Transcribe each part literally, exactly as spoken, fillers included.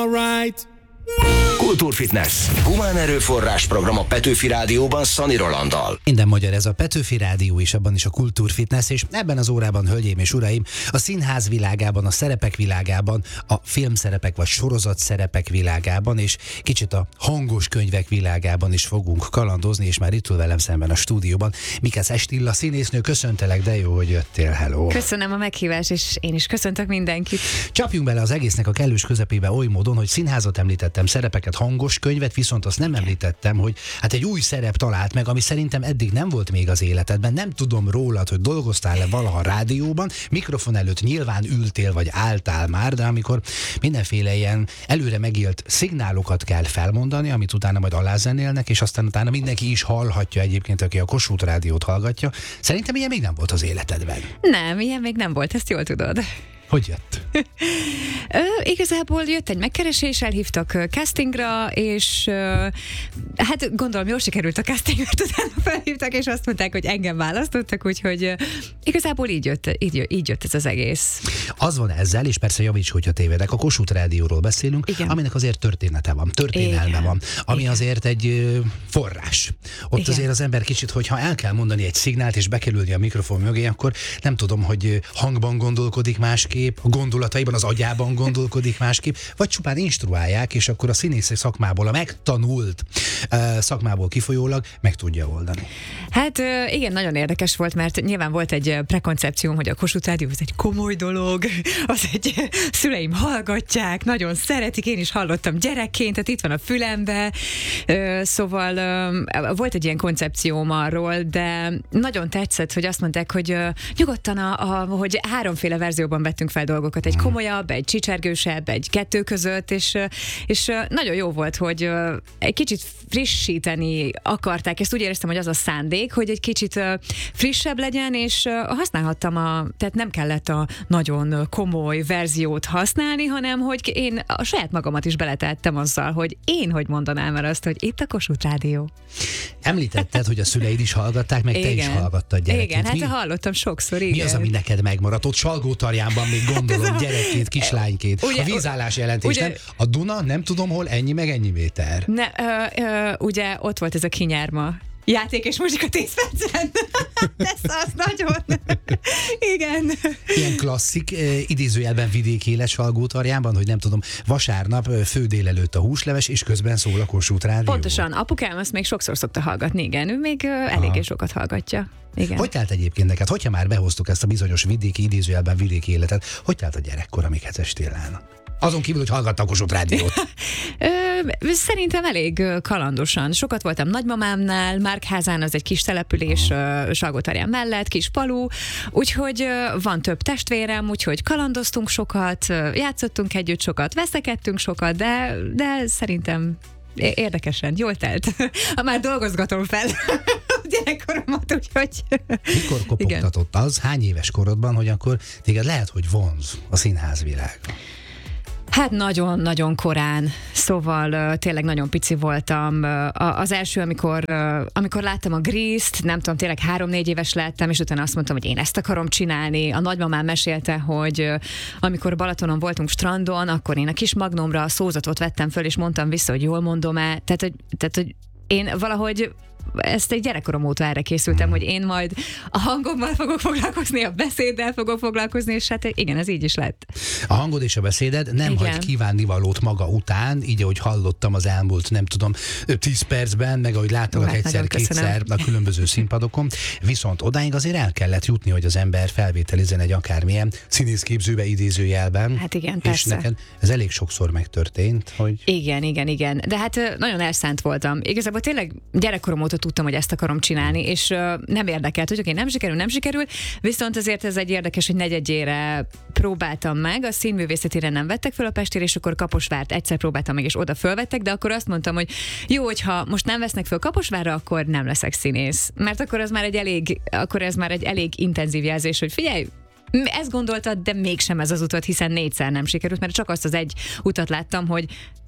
Alright. Kultúrfitness. Humán erőforrás program a Petőfi Rádióban Szani Rolanddal. Minden magyar, ez a Petőfi Rádió, és abban is a Kultúrfitness, és ebben az órában, hölgyeim és uraim, a színház világában, a szerepek világában, a filmszerepek vagy sorozatszerepek világában, és kicsit a hangos könyvek világában is fogunk kalandozni, és már itt ül velem szemben a stúdióban Mikesz Estilla színésznő. Köszöntelek, de jó, hogy jöttél, hello! Köszönöm a meghívást, és én is köszöntök mindenkit. Csapjunk bele az egésznek a kellős közepébe oly módon, hogy színházat említettem, szerepeket, hangos könyvet, viszont azt nem említettem, hogy hát egy új szerep talált meg, ami szerintem eddig nem volt még az életedben. Nem tudom rólad, hogy dolgoztál-e valaha rádióban, mikrofon előtt nyilván ültél vagy álltál már, de amikor mindenféle ilyen előre megélt szignálokat kell felmondani, amit utána majd alázenélnek, és aztán utána mindenki is hallhatja egyébként, aki a Kossuth Rádiót hallgatja. Szerintem ilyen még nem volt az életedben. Nem, ilyen még nem volt, ezt jól tudod. Hogy jött? Ö, igazából jött egy megkeresés, elhívtak castingra, és ö, hát gondolom jól sikerült a casting, mert utána felhívtak, és azt mondták, hogy engem választottak, úgyhogy ö, igazából így jött, így, így jött ez az egész. Az van ezzel, és persze javíts, hogyha tévedek, a Kossuth Rádióról beszélünk, igen, aminek azért története van, történelme igen, van, ami igen, azért egy ö, forrás. Ott igen, azért az ember kicsit, hogyha el kell mondani egy szignált, és bekerülni a mikrofon mögé, akkor nem tudom, hogy hangban gondolkodik másképp, a gondolataiban, az agyában gondolkodik másképp, vagy csupán instruálják, és akkor a színészi szakmából, a megtanult uh, szakmából kifolyólag meg tudja oldani. Hát uh, igen, nagyon érdekes volt, mert nyilván volt egy prekoncepcióm, hogy a Kossuth Rádió az egy komoly dolog, az egy szüleim hallgatják, nagyon szeretik, én is hallottam gyerekként, tehát itt van a fülembe, uh, szóval uh, volt egy ilyen koncepcióm arról, de nagyon tetszett, hogy azt mondták, hogy uh, nyugodtan, a, a, hogy háromféle verzióban vettünk fel dolgokat, egy komolyabb, egy csicsergősebb, egy kettő között, és, és nagyon jó volt, hogy egy kicsit frissíteni akarták, ezt úgy éreztem, hogy az a szándék, hogy egy kicsit frissebb legyen, és használhattam a, tehát nem kellett a nagyon komoly verziót használni, hanem hogy én a saját magamat is beletettem azzal, hogy én hogy mondanám el azt, hogy itt a Kossuth Rádió. Említetted, hogy a szüleid is hallgatták, meg igen, te is hallgattad gyerekként. Igen, hát mi, hallottam sokszor, igen. Mi az, ami neked megmaradt? Ott Salgótarjánban még gondolom, hát gyerekként, kislányként. Ugye, a vízállás jelentés, ugye, nem? A Duna, nem tudom hol, ennyi meg ennyi méter. Ne, ö, ö, ugye ott volt ez a kinyárma játék és muzsika tíz percen. Ez az nagyon. Igen. Ilyen klasszik, eh, idézőjelben vidéki élet Salgótarjánban, hogy nem tudom, vasárnap fő délelőtt a húsleves, és közben szól a Kossuth Rádió. Pontosan, apukám azt még sokszor szokta hallgatni, igen, ő még uh, eléggé sokat hallgatja. Igen. Hogy telt egyébként neked, hogyha már behoztuk ezt a bizonyos vidéki, idézőjelben vidéki életet, hogy telt a gyerekkor, amiket Estillán? Azon kívül, hogy hallgatta a Kossuth Rádiót. Ö, szerintem elég kalandosan. Sokat voltam nagymamámnál, Márkházán, az egy kis település uh. Salgótarján mellett, kis falu, úgyhogy van több testvérem, úgyhogy kalandoztunk sokat, játszottunk együtt sokat, veszekedtünk sokat, de, de szerintem érdekesen, jól telt. Már dolgozgatom fel a gyerekkoromat, úgyhogy... Mikor kopogtatott az, hány éves korodban, hogy akkor téged lehet, hogy vonz a színházvilág? Hát nagyon-nagyon korán, szóval uh, tényleg nagyon pici voltam. Uh, az első, amikor, uh, amikor láttam a Grease-t, nem tudom, tényleg három-négy éves lettem, és utána azt mondtam, hogy én ezt akarom csinálni. A nagymamám mesélte, hogy uh, amikor Balatonon voltunk strandon, akkor én a kis magnómra a szózatot vettem föl, és mondtam vissza, hogy jól mondom-e. Tehát, hogy, tehát, hogy én valahogy ezt egy gyerekkorom óta erre készültem, hogy én majd a hangommal fogok foglalkozni, a beszéddel fogok foglalkozni, és hát igen, ez így is lett. A hangod és a beszéded nem igen, hagy kívánnivalót maga után, így ahogy hallottam az elmúlt, nem tudom, tíz percben, meg ahogy láttalak hát egyszer-kétszer a különböző színpadokon, viszont odáig azért el kellett jutni, hogy az ember felvételizzen egy akármilyen színészképzőbe, idézőjelben. Hát igen, és persze. neked ez elég sokszor megtörtént, hogy... Igen, igen, igen. De hát nagyon elszánt voltam. Igazából tényleg gyerekkorom óta tudtam, hogy ezt akarom csinálni, és uh, nem érdekelt, hogy oké, okay, nem sikerül, nem sikerül, viszont azért ez egy érdekes, hogy negyedjére próbáltam meg, a színművészetére nem vettek föl a Pestére, és akkor Kaposvárt egyszer próbáltam meg, és oda fölvettek, de akkor azt mondtam, hogy jó, hogyha most nem vesznek föl Kaposvárra, akkor nem leszek színész. Mert akkor az már egy elég, akkor ez már egy elég intenzív jelzés, hogy figyelj, ezt gondoltad, de mégsem ez az utat, hiszen négyszer nem sikerült, mert csak azt az egy utat láttam, hogy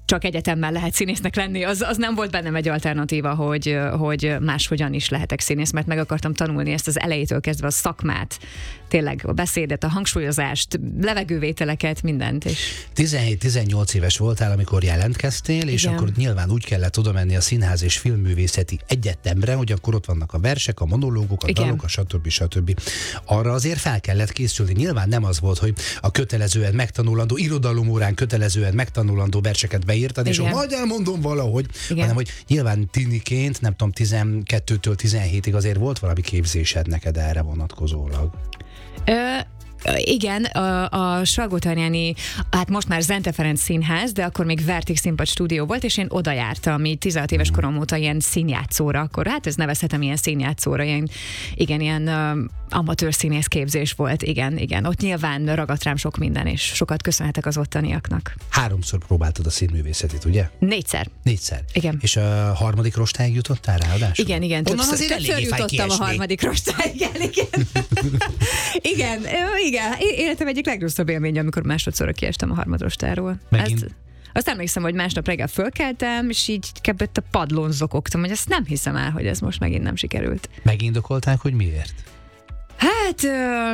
csak egyetemmel lehet színésznek lenni, az, az nem volt bennem egy alternatíva, hogy, hogy máshogyan is lehetek színész, mert meg akartam tanulni ezt az elejétől kezdve a szakmát, tényleg a beszédet, a hangsúlyozást, levegővételeket, mindent. És... tizenhét-tizennyolc éves voltál, amikor jelentkeztél, és Igen. akkor nyilván úgy kellett oda menni a Színház és Filmművészeti Egyetemre, hogy akkor ott vannak a versek, a monológok, a Igen. dalok, a stb. stb. Arra azért fel kellett készülni. Nyilván nem az volt, hogy a kötelezően megtanulandó, irodalomórán kötelezően megtanulandó verseket beírtad, és Igen. majd elmondom valahogy, Igen. hanem hogy nyilván tiniként, nem tudom, tizenkettőtől tizenhétig azért volt valami képzésed neked erre vonatkozólag. Ö, igen, a, a Salgótarjáni, hát most már Zente Ferenc Színház, de akkor még Vertig Színpad stúdió volt, és én oda jártam, így tizenhat éves korom óta ilyen színjátszóra, akkor hát ez nevezhetem ilyen színjátszóra, ilyen, igen, ilyen uh, amatőr színész képzés volt, igen, igen. Ott nyilván ragadt rám sok minden, és sokat köszönhetek az ottaniaknak. Háromszor próbáltad a színművészetit, ugye? Négyszer. Négyszer. Igen. És a harmadik rostáig jutottál ráadásul? Igen, igen, Onnan többször, azért többször eléggé fáj jutottam a kiesni. harmadik rostáig, igen, igen. igen, ö, igen, életem egyik legrosszabb élménye, amikor másodszorra kiestem a harmadrostáról. Megint? Ezt, azt emlékszem, hogy másnap reggel fölkeltem, és így kebett a padlón zokogtam, hogy ezt nem hiszem el, hogy ez most megint nem sikerült. Megindokolták, hogy miért? Hát... Ö,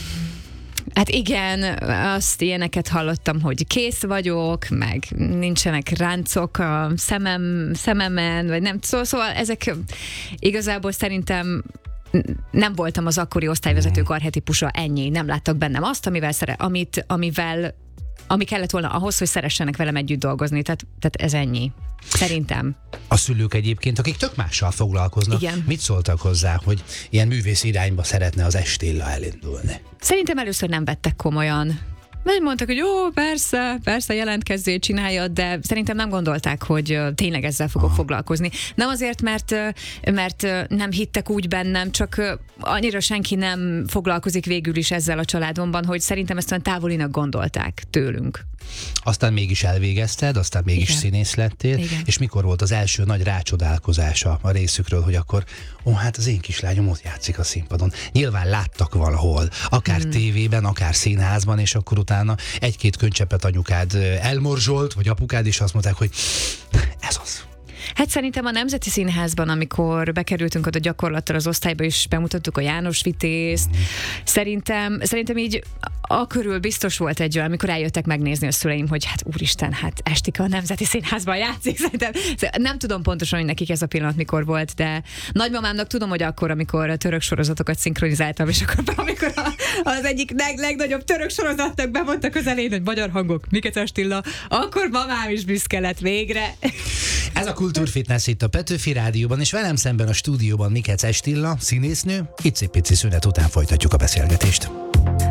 Hát igen, azt ilyeneket hallottam, hogy kész vagyok, meg nincsenek ráncok a szemem, szememen, vagy nem, szóval, szóval ezek igazából szerintem nem voltam az akkori osztályvezetők archetipusa, ennyi, nem láttak bennem azt, amivel, szere, amit, amivel ami kellett volna ahhoz, hogy szeressenek velem együtt dolgozni, tehát, tehát ez ennyi. Szerintem. A szülők egyébként, akik tök mással foglalkoznak, Igen. mit szóltak hozzá, hogy ilyen művész irányba szeretne az Estilla elindulni? Szerintem először nem vettek komolyan. Mert mondtak, hogy jó, persze, persze jelentkezzél, csináljad, de szerintem nem gondolták, hogy ö, tényleg ezzel fogok Aha. foglalkozni. Nem azért, mert, ö, mert ö, nem hittek úgy bennem, csak ö, annyira senki nem foglalkozik végül is ezzel a családomban, hogy szerintem ezt olyan távolinak gondolták tőlünk. Aztán mégis elvégezted, aztán mégis Igen. színész lettél, Igen. és mikor volt az első nagy rácsodálkozása a részükről, hogy akkor, ó, hát az én kislányom ott játszik a színpadon. Nyilván láttak valahol, akár hmm. tévében, akár színházban, és akkor utána egy-két könycsepet anyukád elmorzsolt, vagy apukád, és azt mondták, hogy ez az. Hát szerintem a Nemzeti Színházban, amikor bekerültünk oda gyakorlattal az osztályba, és bemutattuk a János Vitézt, szerintem, szerintem így a körül biztos volt egy olyan, amikor eljöttek megnézni a szüleim, hogy hát úristen, hát Estika a Nemzeti Színházban játszik. Szerintem nem tudom pontosan, hogy nekik ez a pillanat mikor volt, de nagymamámnak tudom, hogy akkor, amikor török sorozatokat szinkronizáltam, és akkor amikor a, az egyik leg, legnagyobb török sorozatnak bemondtak az elején, hogy magyar hangok, Mikec Estilla, akkor mamám is büszke lett végre. Ez a Kultúrfitness itt a Petőfi Rádióban, és velem szemben a stúdióban Mikec Estilla, színésznő. Icipici szünet után folytatjuk a beszélgetést.